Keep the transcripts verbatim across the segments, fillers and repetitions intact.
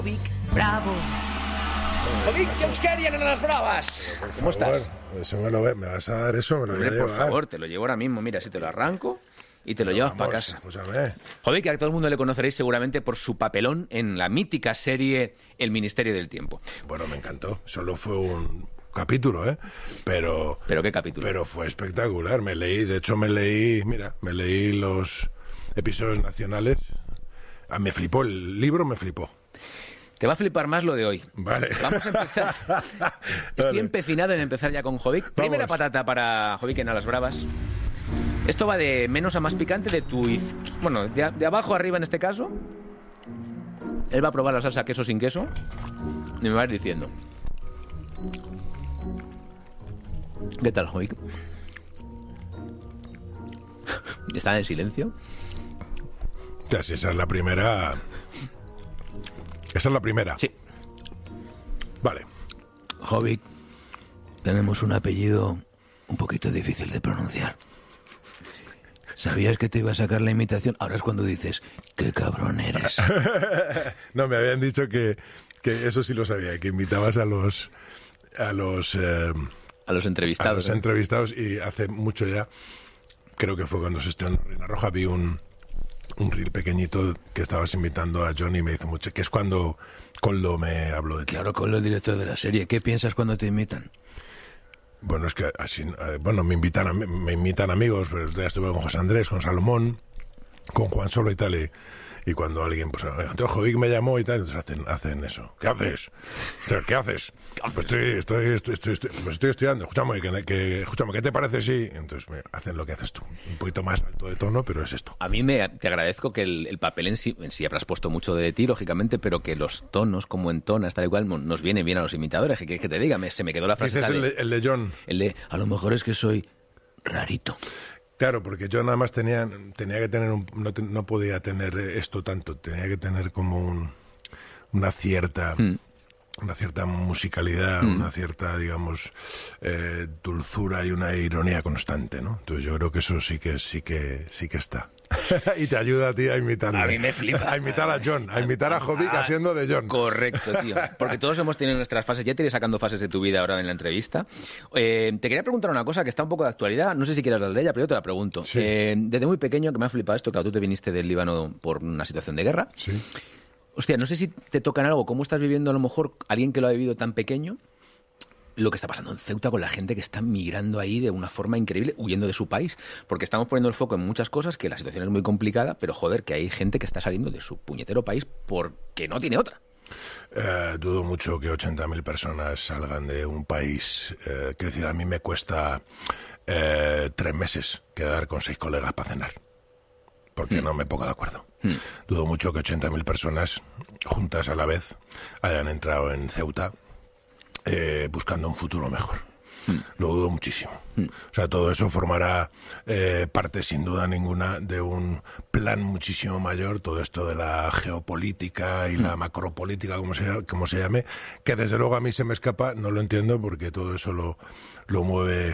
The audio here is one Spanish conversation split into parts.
Bravo. Jovic, ¿qué os querían en las bravas? ¿Cómo favor, estás? Eso me, lo, me vas a dar eso, me lo Hombre, voy a por llevar. favor, te lo llevo ahora mismo. Mira, si te lo arranco y te lo llevas para casa. Escúchame. Jovic, que a todo el mundo le conoceréis seguramente por su papelón en la mítica serie El Ministerio del Tiempo. Bueno, me encantó. Solo fue un capítulo, ¿eh? Pero... ¿Pero qué capítulo? Pero fue espectacular. Me leí, de hecho me leí, mira, me leí los episodios nacionales. Ah, me flipó, el libro me flipó. Te va a flipar más lo de hoy. Vale. Vamos a empezar. Estoy Vale. empecinado en empezar ya con Jovic. Primera patata para Jovic en A las Bravas. Esto va de menos a más picante, de tu iz... Bueno, de, de abajo a arriba en este caso. Él va a probar la salsa queso sin queso y me va a ir diciendo. ¿Qué tal, Jovic? ¿Está en silencio? Ya, si esa es la primera... Esa es la primera. Sí. Vale. Jovic, tenemos un apellido un poquito difícil de pronunciar. ¿Sabías que te iba a sacar la imitación? Ahora es cuando dices, qué cabrón eres. No, me habían dicho que, que eso sí lo sabía, que invitabas a los... A los... Eh, a los entrevistados. A los ¿eh? entrevistados, y hace mucho ya, creo que fue cuando se estrenó Reina Roja, vi un... un reel pequeñito que estabas invitando a Johnny y me hizo mucho, que es cuando Coldo me habló de ti. Claro, Coldo, el director de la serie. ¿Qué piensas cuando te invitan? Bueno, es que así, eh, bueno, me invitan, a, me invitan amigos, pero ya estuve con José Andrés, con Salomón, con Juan Solo y tal, y, y cuando alguien, pues, entonces Jovic me llamó y tal, entonces hacen, hacen eso. ¿Qué haces? ¿Qué haces? Pues estoy, estoy, estoy, estoy, estoy, pues estoy estudiando. Escúchame, que, que, escúchame, ¿qué te parece si...? Entonces me hacen lo que haces tú. Un poquito más alto de tono, pero es esto. A mí me, te agradezco que el, el papel en sí, en sí habrás puesto mucho de ti, lógicamente, pero que los tonos, como entonas, tal y cual, nos viene bien a los imitadores. ¿Qué quieres que te diga? Me, se me quedó la frase. Dices el de, de, el de John. El de, a lo mejor es que soy rarito. Claro, porque yo nada más tenía, tenía que tener un, no, te, no podía tener esto tanto, tenía que tener como un, una cierta... Mm. una cierta musicalidad, mm. una cierta, digamos, eh, dulzura y una ironía constante, ¿no? Entonces yo creo que eso sí que sí que sí que está. Y te ayuda a ti a imitarme. A mí me flipa. A imitar a John, a imitar a Jovic ah, haciendo de John. Correcto, tío. Porque todos hemos tenido nuestras fases. Ya te iré sacando fases de tu vida ahora en la entrevista. Eh, te quería preguntar una cosa que está un poco de actualidad. No sé si quieres hablar de ella, pero yo te la pregunto. Sí. Eh, desde muy pequeño, que me ha flipado esto, claro, tú te viniste del Líbano por una situación de guerra. Sí. Hostia, no sé si te tocan algo, cómo estás viviendo a lo mejor alguien que lo ha vivido tan pequeño, lo que está pasando en Ceuta con la gente que está migrando ahí de una forma increíble, huyendo de su país, porque estamos poniendo el foco en muchas cosas, que la situación es muy complicada, pero joder, que hay gente que está saliendo de su puñetero país porque no tiene otra. Eh, dudo mucho que ochenta mil personas salgan de un país. Eh, quiero decir, a mí me cuesta eh, tres meses quedar con seis colegas para cenar. Porque mm. no me pongo de acuerdo. Mm. Dudo mucho que ochenta mil personas juntas a la vez hayan entrado en Ceuta eh, buscando un futuro mejor. Mm. Lo dudo muchísimo. Mm. O sea, todo eso formará eh, parte, sin duda ninguna, de un plan muchísimo mayor, todo esto de la geopolítica y mm. la macropolítica, como se, como se llame, que desde luego a mí se me escapa, no lo entiendo, porque todo eso lo, lo mueve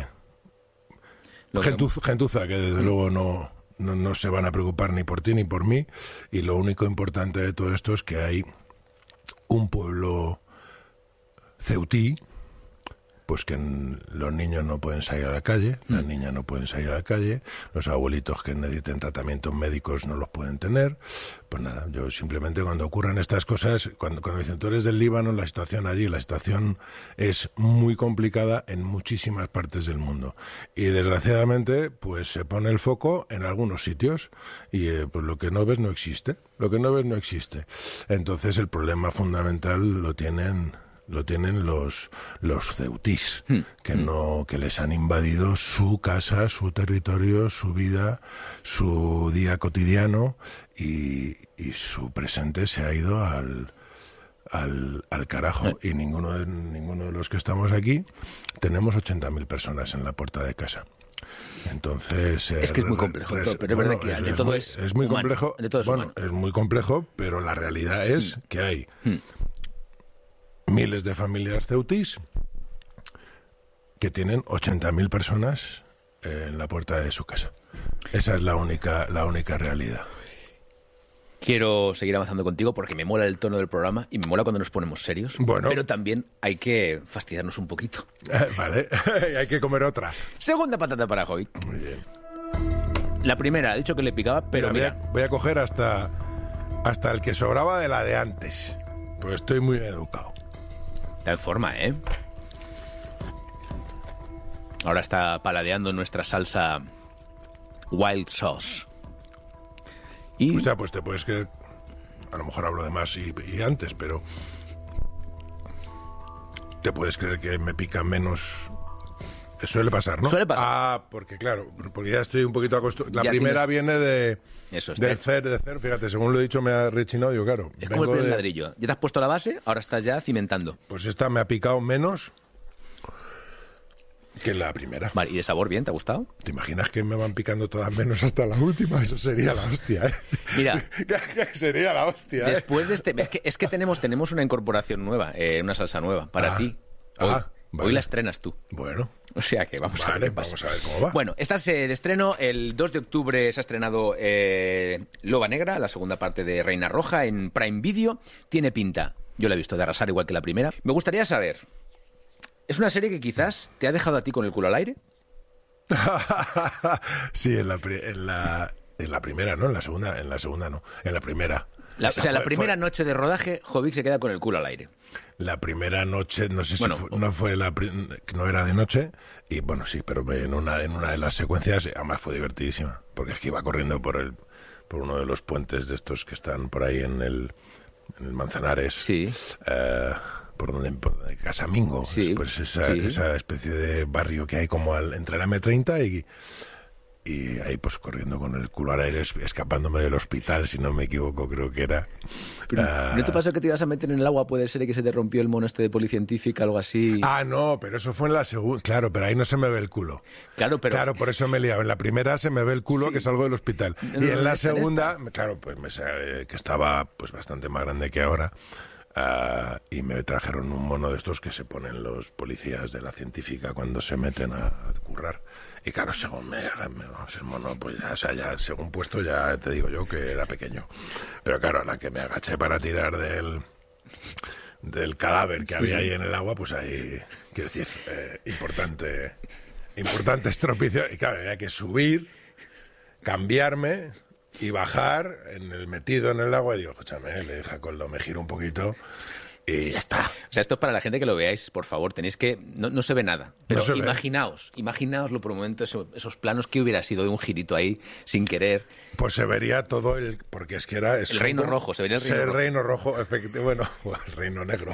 lo gentuza, gentuza, que desde mm. luego no... No, no se van a preocupar ni por ti ni por mí, y lo único importante de todo esto es que hay un pueblo ceutí, pues que los niños no pueden salir a la calle, las niñas no pueden salir a la calle, los abuelitos que necesiten tratamientos médicos no los pueden tener. Pues nada, yo simplemente cuando ocurran estas cosas, cuando, cuando dicen tú eres del Líbano, la situación allí, la situación es muy complicada en muchísimas partes del mundo. Y desgraciadamente, pues se pone el foco en algunos sitios y eh, pues lo que no ves no existe, lo que no ves no existe. Entonces el problema fundamental lo tienen... lo tienen los los ceutís, mm. que no que les han invadido su casa, su territorio, su vida, su día cotidiano, y, y su presente se ha ido al al, al carajo. Y ninguno de, ninguno de los que estamos aquí tenemos ochenta mil personas en la puerta de casa. Entonces es que es muy complejo, res, todo, pero es bueno, verdad que es, de es todo muy, es, es muy humano, complejo. De todo es bueno, humano. es muy complejo, pero la realidad es mm. que hay mm. miles de familias ceutís que tienen ochenta mil personas en la puerta de su casa. Esa es la única, la única realidad. Quiero seguir avanzando contigo porque me mola el tono del programa y me mola cuando nos ponemos serios. Bueno. Pero también hay que fastidiarnos un poquito. Vale, hay que comer otra. Segunda patata para Hobbit. Muy bien. La primera, ha dicho que le picaba, pero Mira, mira. Voy a, voy a coger hasta, hasta el que sobraba de la de antes. Pues estoy muy educado. Está en forma, ¿eh? Ahora está paladeando nuestra salsa Wild Sauce. Y... O sea, pues te puedes creer... A lo mejor hablo de más y, y antes, pero... Te puedes creer que me pica menos... Suele pasar, ¿no? Suele pasar. Ah, porque claro, porque ya estoy un poquito acostumbrado. La Ya primera tienes... viene de... Eso es. Del te... cero, de cero. Fíjate, según lo he dicho, me ha rechinado. Yo, claro. Es como el primer de... ladrillo. Ya te has puesto la base, ahora estás ya cimentando. Pues esta me ha picado menos que la primera. Vale, ¿y de sabor bien? ¿Te ha gustado? ¿Te imaginas que me van picando todas menos hasta la última? Eso sería la hostia, ¿eh? Mira. Sería la hostia, ¿eh? Después de este... Es que, es que tenemos, tenemos una incorporación nueva, eh, una salsa nueva para Ah. ti. Hoy, Ah, vale. hoy la estrenas tú. Bueno, O sea que vamos a ver vale, qué pasa. vamos a ver cómo va. Bueno, estás eh, de estreno. El dos de octubre se ha estrenado eh, Loba Negra, la segunda parte de Reina Roja, en Prime Video. Tiene pinta, yo la he visto, de arrasar igual que la primera. Me gustaría saber, ¿es una serie que quizás te ha dejado a ti con el culo al aire? Sí, en la, pri- en la en la primera, ¿no? En la segunda, en la segunda no, en la primera. La, o Esa sea, la fue- primera fue- noche de rodaje, Jovic se queda con el culo al aire. La primera noche, no sé si Bueno, fue- no fue la pri- no era de noche y bueno, sí, pero en una en una de las secuencias además fue divertidísima, porque es que iba corriendo por el por uno de los puentes de estos que están por ahí en el en el Manzanares. Sí. Eh, por donde, por donde Casamingo, Sí, pues esa, sí. esa especie de barrio que hay como al, entre la eme treinta y, y ahí pues corriendo con el culo al aire, es- escapándome del hospital, si no me equivoco, creo que era. Pero, Ah, ¿no te pasó que te ibas a meter en el agua? Puede ser que se te rompió el mono este de policientífica, algo así. ah, no, pero eso fue en la segunda, claro, pero ahí no se me ve el culo. Claro, pero... Claro, por eso me he liado. En la primera se me ve el culo Sí. que salgo del hospital. No, y no, en no, la esta, en segunda, claro, pues me sa- que estaba pues bastante más grande que ahora. ah, y me trajeron un mono de estos que se ponen los policías de la científica cuando se meten a, a currar. Y claro, según me hagan, me- vamos, el mono, pues ya, o sea, ya según puesto, ya te digo yo que era pequeño. Pero claro, a la que me agaché para tirar del del cadáver que había ahí en el agua, pues ahí, quiero decir, eh, importante, importante estropicio. Y claro, había que subir, cambiarme y bajar en el metido en el agua. Y digo, escúchame, le deja con lo, me giro un poquito y ya está. O sea, esto es para la gente que lo veáis, por favor. Tenéis que... No, no se ve nada. Pero se ve. imaginaos, imaginaoslo por un momento, eso- esos planos que hubiera sido de un girito ahí, sin querer. Pues se vería todo el... Porque es que era... es El Reino como- Rojo, se vería el Sí, Reino el Rojo. Reino Rojo, efectivamente. Bueno, el Reino Negro.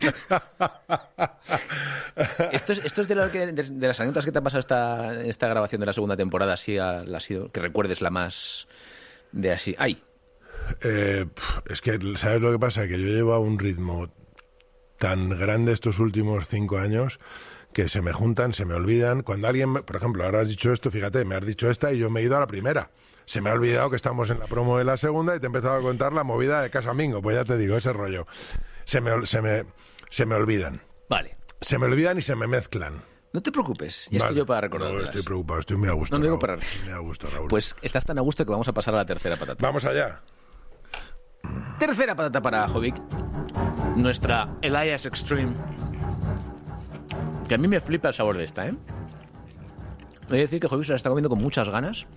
Esto es, esto es de, lo que, de, de las anécdotas que te ha pasado esta, esta grabación de la segunda temporada, así ha, la ha sido, que recuerdes la más de así. ¡Ay! Eh, pf, es que, ¿sabes lo que pasa? Que yo llevo a un ritmo tan grande estos últimos cinco años que se me juntan, se me olvidan. Cuando alguien, me- por ejemplo, ahora has dicho esto, fíjate, me has dicho esta y yo me he ido a la primera. Se me ha olvidado que estamos en la promo de la segunda y te he empezado a contar la movida de Casamingo. Pues ya te digo, ese rollo. Se me, ol- se me, se me olvidan. Vale. Se me olvidan y se me mezclan. No te preocupes, ya estoy Vale. yo para recordar. No, estoy preocupado, estoy muy a gusto. No, no digo Raúl. para- Muy a gusto, Raúl. Pues estás tan a gusto que vamos a pasar a la tercera patata. Vamos allá. Tercera patata para Jovic. Nuestra Elias Extreme. Que a mí me flipa el sabor de esta, ¿eh? He de decir que Jovic se la está comiendo con muchas ganas.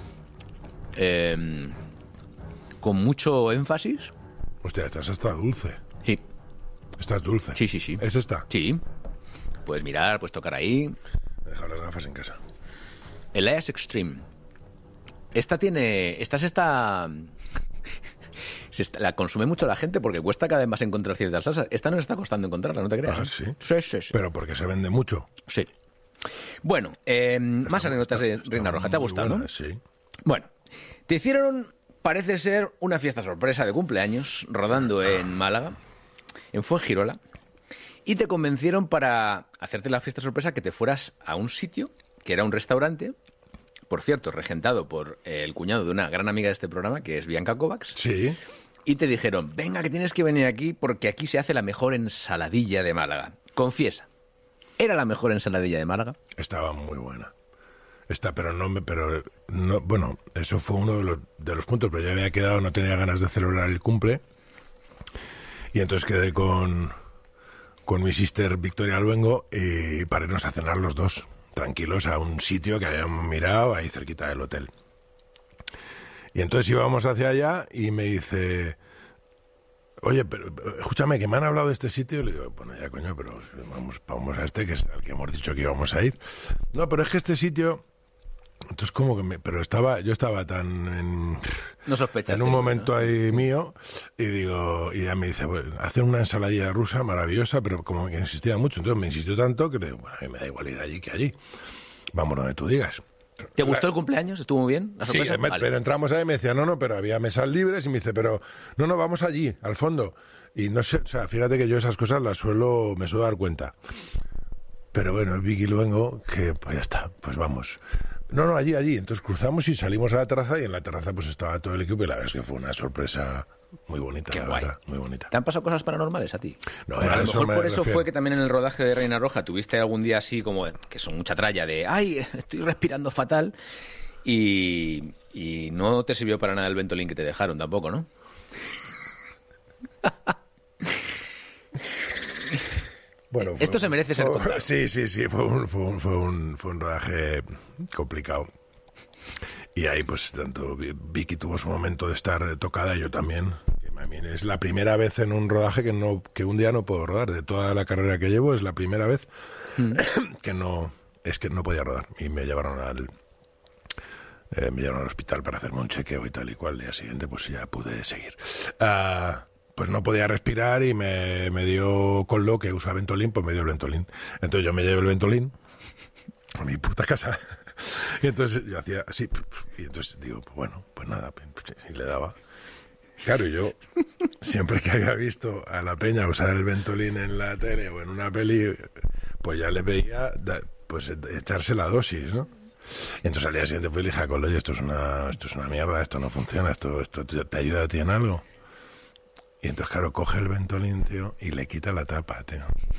Eh, con mucho énfasis. Hostia, esta es hasta dulce. Sí, Esta es dulce. sí, sí, sí. ¿Es esta? Sí. Puedes mirar, puedes tocar ahí. He dejado las gafas en casa. Elias Extreme. Esta tiene... Esta es esta... se está- la consume mucho la gente porque cuesta cada vez más encontrar ciertas salsas. Esta no nos está costando encontrarla, no te creas. Ah, ¿eh? ¿sí? Sí, sí, sí. Pero porque se vende mucho. Sí. Bueno, eh, más anécdotas de Reina Roja. ¿Te ha Muy gustado, buena, no? Sí. Bueno, te hicieron, parece ser, una fiesta sorpresa de cumpleaños rodando en Málaga, en Fuengirola, y te convencieron para hacerte la fiesta sorpresa que te fueras a un sitio, que era un restaurante, por cierto, regentado por el cuñado de una gran amiga de este programa, que es Bianca Kovacs, Sí. y te dijeron, venga, que tienes que venir aquí porque aquí se hace la mejor ensaladilla de Málaga. Confiesa, ¿era la mejor ensaladilla de Málaga? Estaba muy buena. Está, pero no me, pero no, bueno, eso fue uno de los, de los puntos, pero ya había quedado, no tenía ganas de celebrar el cumple. Y entonces quedé con, con mi sister Victoria Luengo y para irnos a cenar los dos, tranquilos, a un sitio que habíamos mirado ahí cerquita del hotel. Y entonces íbamos hacia allá y me dice, oye, pero escúchame, que me han hablado de este sitio. Y le digo, bueno, ya coño, pero vamos, vamos a este, que es al que hemos dicho que íbamos a ir. No, pero es que este sitio... Entonces como que me... Pero estaba, yo estaba tan... En, no sospechaste. En un momento ¿no? ahí mío, y digo, y ella me dice, bueno, hacen una ensaladilla rusa maravillosa, pero como que insistía mucho. Entonces me insistió tanto que le digo, bueno, a mí me da igual ir allí que allí. Vamos donde tú digas. ¿Te gustó el cumpleaños? ¿Estuvo muy bien? ¿La sí, sorpresa? me, Vale. pero entramos ahí y me decía, no, no, pero había mesas libres y me dice, pero no, no, vamos allí, al fondo. Y no sé, o sea, fíjate que yo esas cosas las suelo, me suelo dar cuenta. Pero bueno, el Vicky Luengo, que pues ya está, pues vamos. No, no, allí, allí. Entonces cruzamos y salimos a la terraza y en la terraza pues estaba todo el equipo y la verdad es que fue una sorpresa muy bonita, Qué la guay. verdad, muy bonita. ¿Te han pasado cosas paranormales a ti? No, Bueno, a a lo eso mejor me por eso refiero. fue que también en el rodaje de Reina Roja tuviste algún día así como, que son mucha tralla de, ay, estoy respirando fatal y, y no te sirvió para nada el Ventolin que te dejaron tampoco, ¿no? Bueno, fue Esto se merece ser fue- contado. Sí, sí, sí, fue un, fue un, fue un, fue un rodaje complicado. Y ahí pues tanto Vicky tuvo su momento de estar tocada y yo también. Que a mí es la primera vez en un rodaje que no que un día no puedo rodar. De toda la carrera que llevo es la primera vez mm. que no es que no podía rodar. Y me llevaron al eh, me llevaron al hospital para hacerme un chequeo y tal y cual. El día siguiente pues ya pude seguir. Uh, pues no podía respirar y me, me dio con lo que usa Ventolin, pues me dio el Ventolin. Entonces yo me llevé el Ventolin a mi puta casa. Y entonces yo hacía así, y entonces digo, pues bueno, pues nada, y le daba. Claro, yo siempre que había visto a la peña usar el Ventolin en la tele o en una peli, pues ya le veía pues echarse la dosis, ¿no? Y entonces al día siguiente fui y le dije a Colo, oye, esto es una, esto es una mierda, esto no funciona, esto, esto te, te ayuda a ti en algo. Y entonces, claro, coge el Ventolin, tío, y le quita la tapa, tío.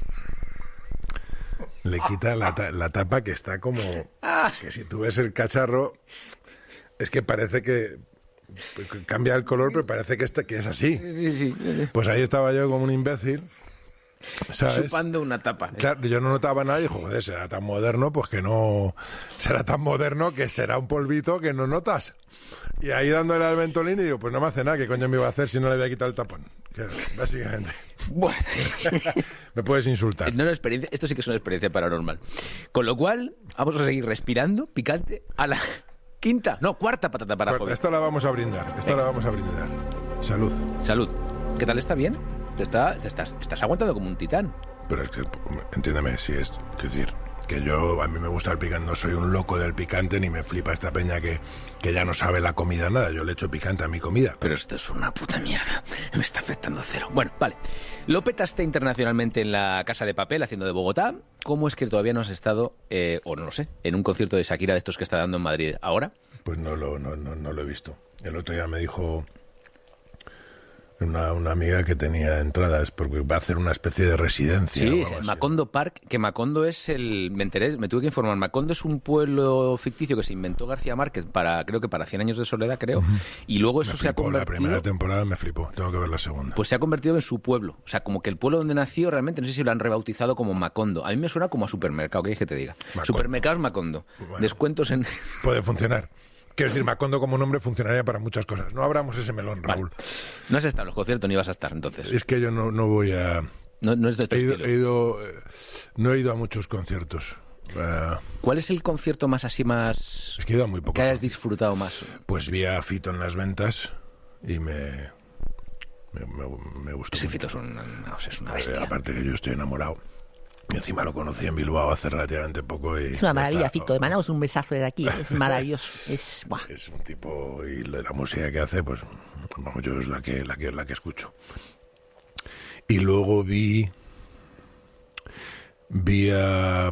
Le quita la, ta- la tapa que está como... Que si tú ves el cacharro, es que parece que... que cambia el color, pero parece que, este, que es así. Sí, sí, sí. Pues ahí estaba yo como un imbécil, ¿sabes? Chupando una tapa. Claro, yo no notaba nada y dijo, joder, será tan moderno, pues que no... Será tan moderno que será un polvito que no notas. Y ahí dándole al Ventolin y digo, pues no me hace nada, ¿qué coño me iba a hacer si no le voy a quitar el tapón? Que, básicamente. Bueno. Me puedes insultar. No, no, experiencia, esto sí que es una experiencia paranormal. Con lo cual, vamos a seguir respirando, picante, a la quinta, no, cuarta patata para Pues joder. esta la vamos a brindar, esta la vamos a brindar. Salud. Salud. ¿Qué tal? ¿Está bien? ¿Te está, te estás, estás aguantando como un titán. Pero es que, entiéndeme, si es, es decir, que yo, a mí me gusta el picante, no soy un loco del picante, ni me flipa esta peña que, que ya no sabe la comida nada, yo le echo picante a mi comida. Pero esto es una puta mierda, me está afectando cero. Bueno, vale. Lo petaste internacionalmente en la Casa de Papel, haciendo de Bogotá. ¿Cómo es que todavía no has estado, eh, o no lo sé, en un concierto de Shakira de estos que está dando en Madrid ahora? Pues no lo, no, no, no lo he visto. El otro día me dijo una, una amiga que tenía entradas porque va a hacer una especie de residencia. Sí, o es algo el así. Macondo Park, que Macondo es el... Me enteré, me tuve que informar. Macondo es un pueblo ficticio que se inventó García Márquez para, creo que para Cien años de soledad, creo. Uh-huh. Y luego eso me se ha flipó, convertido... La primera temporada me flipó, tengo que ver la segunda. Pues se ha convertido en su pueblo. O sea, como que el pueblo donde nació realmente, no sé si lo han rebautizado como Macondo. A mí me suena como a supermercado, ¿qué quieres que te diga? Macondo. Supermercados Macondo. Bueno, descuentos en... Puede funcionar. Quiero decir, Macondo como nombre funcionaría para muchas cosas. No abramos ese melón, Raúl. Vale. No has estado en los conciertos ni vas a estar, entonces. Es que yo no, no voy a... No, no es de tu he ido, estilo. he ido, eh, no he ido a muchos conciertos. Uh, ¿Cuál es el concierto más así más... Es que he ido a muy pocos. que hayas disfrutado más? Pues vi a Fito en las ventas y me... Me, me, me gustó. Ese Fito es, un, no, es una bestia. Eh, aparte que yo estoy enamorado. Y encima lo conocí en Bilbao hace relativamente poco. Y es una maravilla, está, Fito. Le mandamos un besazo de aquí. Es maravilloso. Es, ¡buah! Es un tipo... Y la música que hace, pues... Vamos, yo es la que, la que, la que escucho. Y luego vi... Vi a...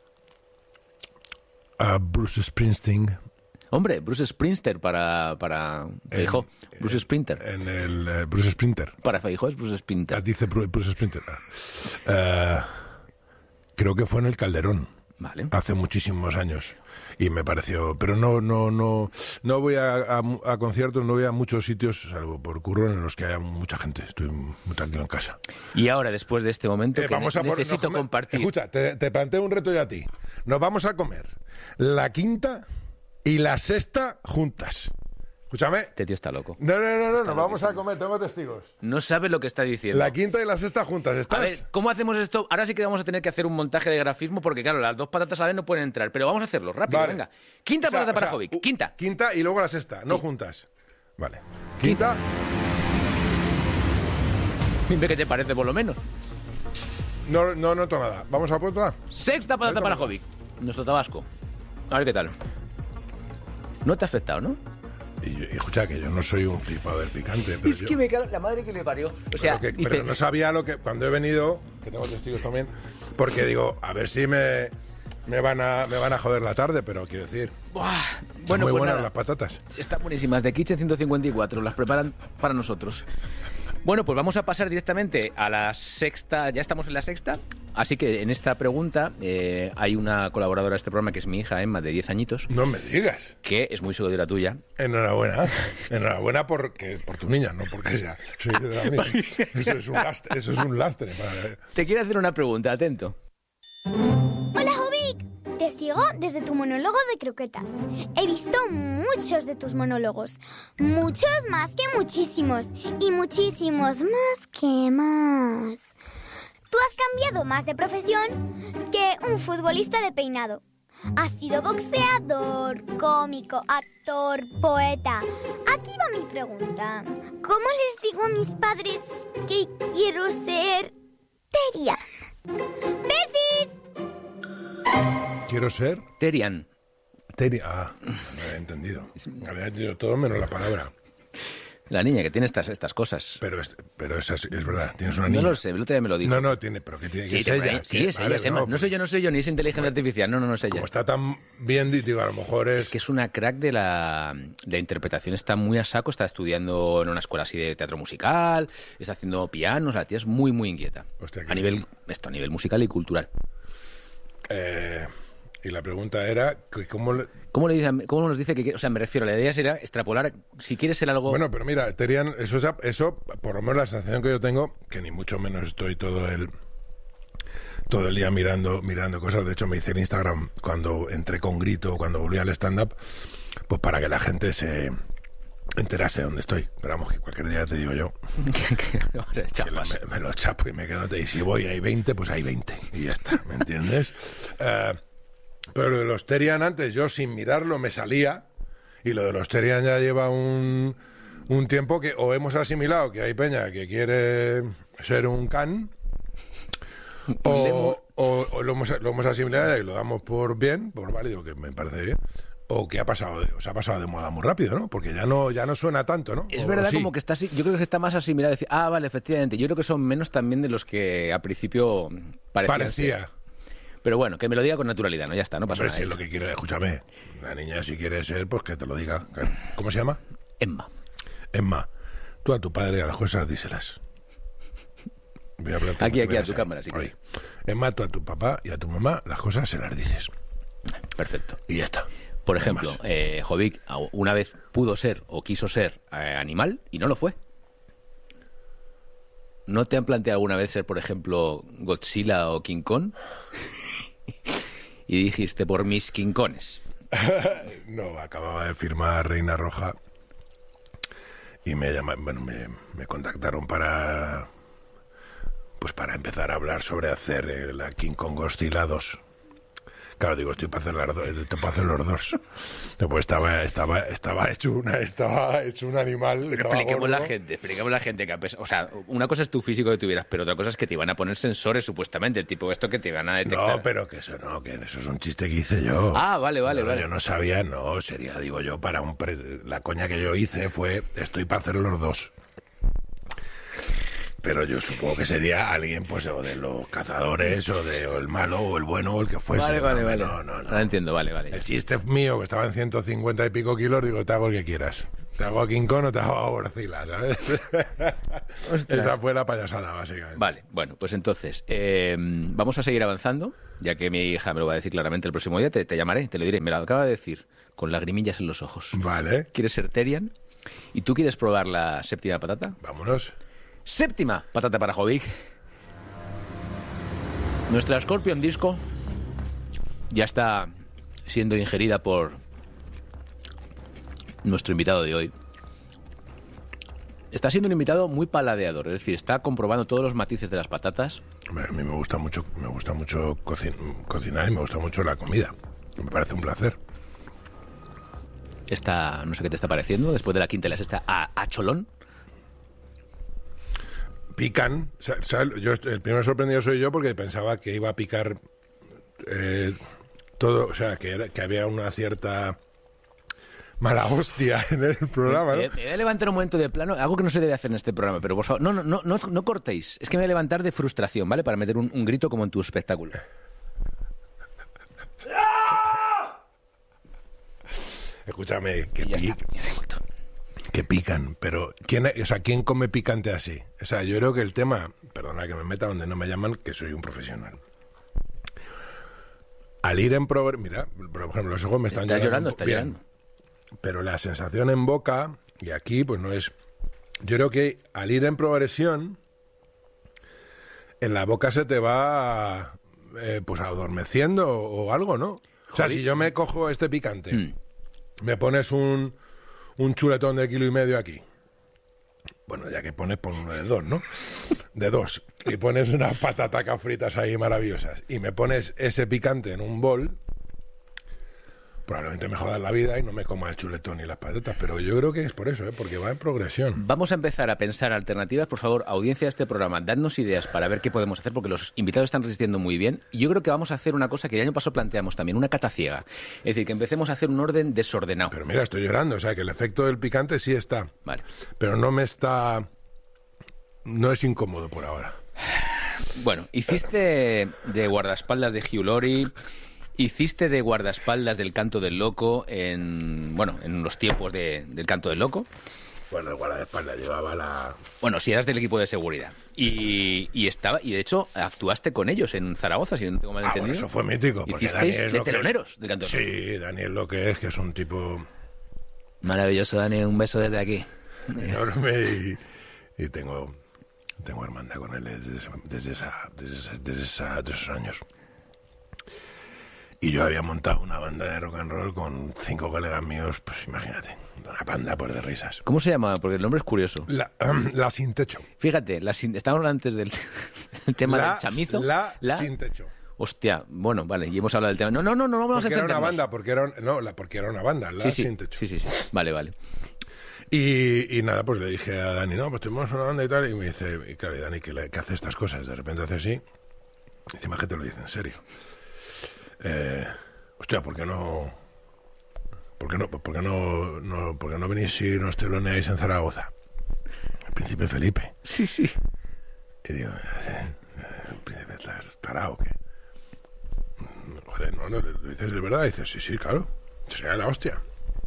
A Bruce Springsteen... Hombre, Bruce Springsteen para, para Feijó. Bruce Sprinter. En el uh, Bruce Sprinter. Para Feijó es Bruce Sprinter. Dice Bruce Sprinter. Uh, creo que fue en el Calderón. Vale. Hace muchísimos años. Y me pareció... Pero no no no no voy a, a, a conciertos, no voy a muchos sitios, salvo por curro, en los que haya mucha gente. Estoy muy tranquilo en casa. Y ahora, después de este momento, Eh, que vamos ne- a por- necesito nos come- compartir... Escucha, te, te planteo un reto yo a ti. Nos vamos a comer la quinta y la sexta juntas. Escúchame. Este tío está loco. No, no, no, no, Está nos vamos a loquísimo. comer, tengo testigos. No sabe lo que está diciendo. La quinta y la sexta juntas, ¿estás? A ver, ¿cómo hacemos esto? Ahora sí que vamos a tener que hacer un montaje de grafismo porque, claro, las dos patatas a la vez no pueden entrar. Pero vamos a hacerlo, rápido, Vale. venga. Quinta O sea, patata o para sea, Jovic. u- Quinta. Quinta y luego la sexta, no juntas. Vale. Quinta. Dime qué te parece, por lo menos. No, no noto nada. ¿Vamos a por otra? Sexta patata Venga, para venga. Jovic. Nuestro Tabasco. A ver qué tal. No te ha afectado, ¿no? Y, yo- y escucha, que yo no soy un flipado del picante. Pero Es yo- que me cago en la madre que le parió. O sea, pero, que- dice, pero no sabía lo que... Cuando he venido, que tengo testigos también, porque digo, a ver si me, me, van, a, me van a joder la tarde, pero quiero decir... "Buah". Son Bueno, muy pues buenas nada. las patatas. Están buenísimas, de Kitchen ciento cincuenta y cuatro, las preparan para nosotros. Bueno, pues vamos a pasar directamente a la sexta, ya estamos en la sexta, así que en esta pregunta eh, hay una colaboradora de este programa que es mi hija Emma, de diez añitos, No me digas. que es muy seguidora tuya. Enhorabuena. Enhorabuena porque, por tu niña, no porque sea. Soy de la mía. Eso es un lastre. Eso es un lastre para... Te quiero hacer una pregunta, atento. Hola, Jovic. Te sigo desde tu monólogo de croquetas. He visto muchos de tus monólogos. Muchos más que muchísimos. Y muchísimos más que más. Tú has cambiado más de profesión que un futbolista de peinado. Has sido boxeador, cómico, actor, poeta. Aquí va mi pregunta. ¿Cómo les digo a mis padres que quiero ser Terian? ¡Besis! Quiero ser... Terian. Teri... Ah, no había entendido. Había entendido todo menos la palabra. La niña que tiene estas, estas cosas. Pero es, pero es, así, es verdad, tienes una No niña. lo sé, el otro día me lo dijo. No, no, tiene, pero que tiene que Sí, ser te- ella. sí, que- es ella, vale, es Emma. No, pues, soy yo, no soy yo, ni es inteligencia artificial. No, no, no es ella. Como está tan bien, digo, a lo mejor es... Es que es una crack de la, de la interpretación, está muy a saco, está estudiando en una escuela así de teatro musical, está haciendo pianos, la tía es muy, muy inquieta. Hostia, qué a nivel, esto, a nivel musical y cultural. Eh, y la pregunta era, que ¿cómo le- ¿Cómo, le dice, ¿Cómo nos dice que, o sea, me refiero, la idea sería extrapolar, si quieres ser algo... Bueno, pero mira, Terian, eso, es- eso, por lo menos la sensación que yo tengo, que ni mucho menos estoy todo el todo el día mirando mirando cosas. De hecho, me hice el Instagram cuando entré con Grito, cuando volví al stand-up, pues para que la gente se enterase de dónde estoy. Pero vamos, que cualquier día te digo yo, Ahora, que chapas. me, me lo chapo y me quedo. Y si voy hay veinte, pues hay veinte. Y ya está, ¿me entiendes? Eh, pero lo de los Terian antes, yo sin mirarlo me salía. Y lo de los Terian ya lleva un, un tiempo que o hemos asimilado que hay peña que quiere ser un can, o, o- o lo, hemos, lo hemos asimilado y lo damos por bien, por válido, que me parece bien, o que ha pasado, de- o se ha pasado de moda muy rápido, ¿no? Porque ya no, ya no suena tanto, ¿no? Es O verdad sí. como que está así, yo creo que está más asimilado, decir, ah, vale, efectivamente, yo creo que son menos también de los que al principio parecían Parecía. ser. Pero bueno, que me lo diga con naturalidad, ¿no? Ya está, no pasa Hombre, nada. si es lo que quiere, escúchame, la niña si quiere ser, pues que te lo diga. ¿Cómo se llama? Emma. Emma, tú a tu padre a las cosas díselas. Voy a hablarte Aquí, como aquí, a tú tu cámara, si Ahí. quieres. Emma, tú a tu papá y a tu mamá las cosas se las dices. Perfecto. Y ya está. Por No hay ejemplo, más. eh, Jovic una vez pudo ser o quiso ser eh, animal y no lo fue. ¿No te han planteado alguna vez ser, por ejemplo, Godzilla o King Kong? Y dijiste, por mis King Kongs. No, acababa de firmar Reina Roja y me llama, bueno, me, me contactaron para pues para empezar a hablar sobre hacer eh, la King Kong Godzilla dos. Claro, digo, estoy para hacer las dos, estoy para hacer los dos. Pues estaba, estaba, estaba hecho una, estaba hecho un animal. Estaba Expliquemos la gordo. gente, expliquemos la gente que a pesar- o sea, una cosa es tu físico que tuvieras, pero otra cosa es que te iban a poner sensores supuestamente, tipo esto que te van a detectar. No, pero que eso no, que eso es un chiste que hice yo. Ah, vale, vale, No, vale. Yo no sabía, no, sería, digo yo, para un... Pre... La coña que yo hice fue, estoy para hacer los dos. Pero yo supongo que sería alguien, pues, o de los cazadores, o de o el malo, o el bueno, o el que fuese. Vale, vale, no, vale. No, no, no. Ahora entiendo, vale, vale. El chiste mío, que estaba en ciento cincuenta y pico kilos, digo, te hago el que quieras. ¿Te hago a King Kong o te hago a Godzilla, ¿sabes? Esa fue la payasada, básicamente. Vale, bueno, pues entonces, eh, vamos a seguir avanzando, ya que mi hija me lo va a decir claramente el próximo día, te, te llamaré, te lo diré, me lo acaba de decir, con lagrimillas en los ojos. Vale. ¿Quieres ser Terian? ¿Y tú quieres probar la séptima patata? Vámonos. Séptima patata para Jovic. Nuestra Scorpion Disco ya está siendo ingerida por nuestro invitado de hoy. Está siendo un invitado muy paladeador, es decir, está comprobando todos los matices de las patatas. A mí me gusta mucho, me gusta mucho cocin- cocinar y me gusta mucho la comida. Me parece un placer. Está, no sé qué te está pareciendo, después de la quinta y la sexta, a, a cholón. Pican. O sea, ¿sabes? Yo, el primero sorprendido soy yo porque pensaba que iba a picar eh, todo, o sea, que, era, que había una cierta mala hostia en el programa, ¿no? Me, me voy a levantar un momento de plano, algo que no se debe hacer en este programa, pero por favor, no, no, no, no, no cortéis. Es que me voy a levantar de frustración, ¿vale? Para meter un, un grito como en tu espectáculo. Escúchame, que, Y ya pi- está, ya he vuelto. que pican, pero ¿quién, o sea, ¿quién come picante así? O sea, yo creo que el tema, perdona que me meta donde no me llaman, que soy un profesional. Al ir en progresión, mira, por ejemplo, los ojos me están Está llorando, un está po- bien, llorando. pero la sensación en boca, y aquí pues no es... Yo creo que al ir en progresión, en la boca se te va eh, pues adormeciendo o, o algo, ¿no? O sea, Joder. si yo me cojo este picante, Mm. me pones un, un chuletón de kilo y medio aquí. Bueno, ya que pones, pon uno de dos, ¿no? De dos. Y pones unas patatacas fritas ahí maravillosas. Y me pones ese picante en un bol, probablemente me jodas la vida y no me coma el chuletón y las patatas. Pero yo creo que es por eso, ¿eh? Porque va en progresión. Vamos a empezar a pensar alternativas. Por favor, audiencia de este programa, dadnos ideas para ver qué podemos hacer, porque los invitados están resistiendo muy bien. Y yo creo que vamos a hacer una cosa que el año pasado planteamos también, una cata ciega. Es decir, que empecemos a hacer un orden desordenado. Pero mira, estoy llorando. O sea, que el efecto del picante sí está. Vale. Pero no me está... No es incómodo por ahora. Bueno, hiciste de guardaespaldas de Hugh Laurie, hiciste de guardaespaldas del Canto del Loco en, bueno, en los tiempos de- del Canto del Loco. Bueno, el guardaespaldas llevaba la... Bueno, si eras del equipo de seguridad. Y, y estaba y de hecho actuaste con ellos en Zaragoza, si no tengo mal Ah, entendido. bueno, eso fue mítico. porque Hicisteis Dani es de lo que- teloneros del Canto del Loco. Sí, Daniel lo que es, que es un tipo Maravilloso, Dani, un beso desde aquí. enorme y, y tengo, tengo hermandad con él desde, esa- desde, esa, desde, esa- desde, esa- de esos años. Y yo había montado una banda de rock and roll con cinco colegas míos, pues imagínate, una banda por de risas. ¿Cómo se llama? Porque el nombre es curioso. La, la sin techo. Fíjate, la sin- estábamos hablando antes del el tema la, del chamizo. La, sin techo. Hostia, bueno, vale, y hemos hablado del tema. No, no, no, no vamos a Porque era una centrarnos. banda, porque era, un- no, la, porque era una banda, la Sí, sí, sin techo. sí, sí, sí. Vale, vale. Y, y nada, pues le dije a Dani, no, pues tenemos una banda y tal, y me dice, y claro, y Dani, que, le- que hace estas cosas, de repente hace así, y encima que te lo dice en serio. Eh, hostia, ¿por qué no, por qué no, por qué no, no, por qué no venís y nos teloneáis en Zaragoza? El príncipe Felipe. Sí, sí. Y digo, "Eh, el príncipe está tarao, ¿o qué? Joder, no, no, ¿lo dices de verdad? Y dices, sí, sí, claro, sería la hostia.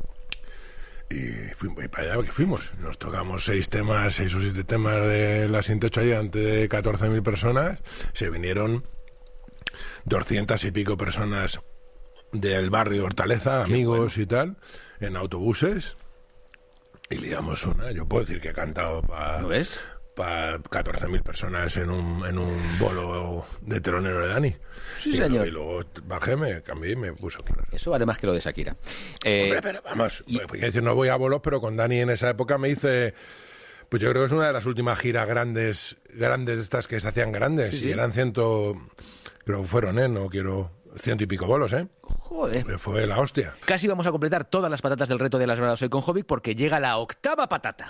Y fuimos y para allá que fuimos. Nos tocamos seis temas, seis o siete temas de la Sin Techo allí ante catorce mil personas. Se vinieron doscientas y pico personas del barrio Hortaleza, amigos y tal, en autobuses. Y liamos una. Yo puedo decir que he cantado para ¿Lo ves? pa catorce mil personas en un, en un bolo de telonero de Dani. Sí, y, señor. Y luego bajé, me cambié y me puse a claro. Eso vale más que lo de Shakira. Eh, Hombre, pero vamos, porque decir, no voy a bolos, pero con Dani en esa época me hice, pues yo creo que es una de las últimas giras grandes, grandes de estas que se hacían grandes, Sí, sí. y eran ciento, creo que fueron, ¿eh? No quiero, ciento y pico bolos, ¿eh? joder. Pero fue la hostia. Casi vamos a completar todas las patatas del reto de las bravas hoy con Jovic porque llega la octava patata.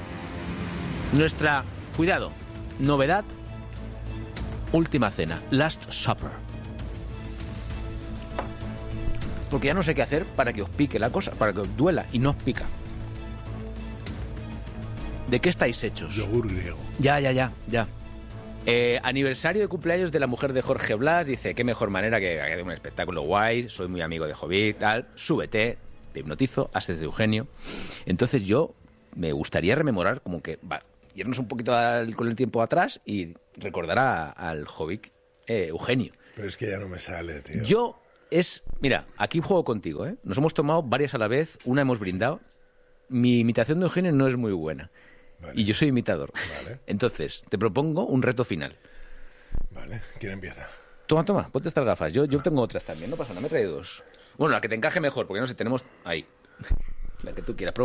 Nuestra, cuidado, novedad, última cena, Last Supper. Porque ya no sé qué hacer para que os pique la cosa, para que os duela y no os pica. ¿De qué estáis hechos? Yogur griego. Ya, ya, ya, ya. Eh, aniversario de cumpleaños de la mujer de Jorge Blas. Dice, qué mejor manera que, que de un espectáculo guay. Soy muy amigo de Jovic, tal. Súbete. te hipnotizo, haces de Eugenio. Entonces yo me gustaría rememorar como que, va, irnos un poquito al, con el tiempo atrás y recordar a, al Jovic eh, Eugenio. Pero es que ya no me sale, tío. Yo es, mira, aquí juego contigo, ¿eh? Nos hemos tomado varias a la vez, una hemos brindado. Mi imitación de Eugenio no es muy buena. Vale. Y yo soy imitador. Vale. Entonces, te propongo un reto final. Vale, ¿quién empieza? Toma, toma, ponte estas gafas. Yo, yo tengo otras también, no pasa nada, me he traído dos. Bueno, la que te encaje mejor, porque no sé, tenemos ahí. La que tú quieras.